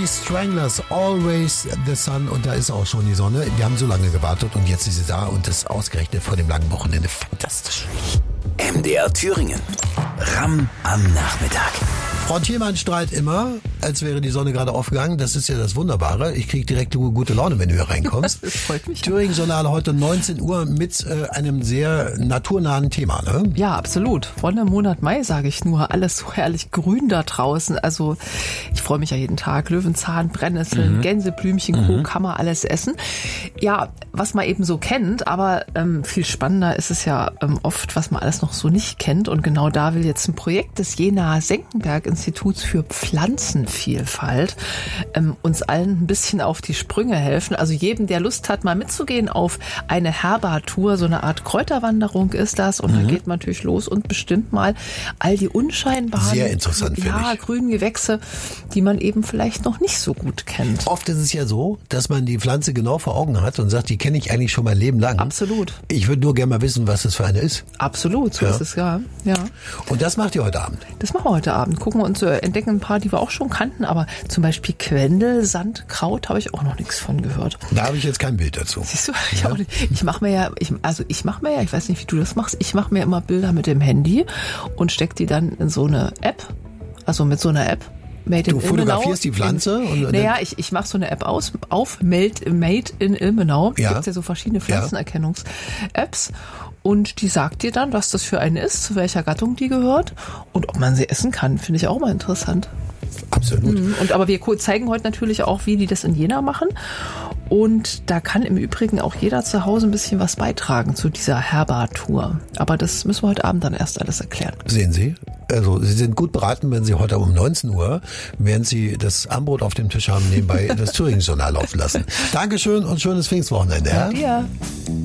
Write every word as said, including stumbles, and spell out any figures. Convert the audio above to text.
Die Stranglers, Always the Sun, und da ist auch schon die Sonne. Wir haben so lange gewartet und jetzt ist sie da und das ausgerechnet vor dem langen Wochenende. Fantastisch. M D R Thüringen. Ram am Nachmittag. Frau Thielmann strahlt immer, als wäre die Sonne gerade aufgegangen. Das ist ja das Wunderbare. Ich kriege direkt gute Laune, wenn du hier reinkommst. Das freut mich. Thüringen-Journal heute neunzehn Uhr mit äh, einem sehr naturnahen Thema, ne? Ja, absolut. Von dem Monat Mai, sage ich nur. Alles so herrlich grün da draußen. Also ich freue mich ja jeden Tag. Löwenzahn, Brennnesseln, mhm. Gänseblümchen, mhm. Co. kann man alles essen. Ja, was man eben so kennt, aber ähm, viel spannender ist es ja ähm, oft, was man alles noch so nicht kennt. Und genau da will jetzt ein Projekt des Jena-Senckenberg-Instituts für Pflanzenvielfalt ähm, uns allen ein bisschen auf die Sprünge helfen. Also jedem, der Lust hat, mal mitzugehen auf eine Herbartour, so eine Art Kräuterwanderung ist das. Und mhm. dann geht man natürlich los und bestimmt mal all die unscheinbaren, sehr interessant, ja, grünen Gewächse, die man eben vielleicht noch nicht so gut kennt. Oft ist es ja so, dass man die Pflanze genau vor Augen hat und sagt, die kenne ich eigentlich schon mein Leben lang. Absolut. Ich würde nur gerne mal wissen, was das für eine ist. Absolut, so ja. ist es, ja. ja. Und das macht ihr heute Abend? Das machen wir heute Abend. Gucken wir uns, äh, entdecken ein paar, die wir auch schon kannten, aber zum Beispiel Quendelsandkraut habe ich auch noch nichts von gehört. Da habe ich jetzt kein Bild dazu. Siehst du, ich, ja. auch nicht. ich mache mir ja, ich, also ich mache mir ja, ich weiß nicht, wie du das machst, ich mache mir immer Bilder mit dem Handy und stecke die dann in so eine App, also mit so einer App. Made du in fotografierst Ilmenau. die Pflanze? In, und naja, ich, ich mache so eine App aus, auf Made, Made in Ilmenau. Ja. Da gibt's ja so verschiedene Pflanzenerkennungs-Apps. Und die sagt dir dann, was das für eine ist, zu welcher Gattung die gehört und ob man sie essen kann. Finde ich auch mal interessant. Absolut. Mhm. Und aber wir zeigen heute natürlich auch, wie die das in Jena machen. Und da kann im Übrigen auch jeder zu Hause ein bisschen was beitragen zu dieser Herbartour. Aber das müssen wir heute Abend dann erst alles erklären. Sehen Sie? Also Sie sind gut beraten, wenn Sie heute um neunzehn Uhr, während Sie das Armbrot auf dem Tisch haben, nebenbei das Thüringen-Journal laufen lassen. Dankeschön und schönes Pfingstwochenende. Ja, dir.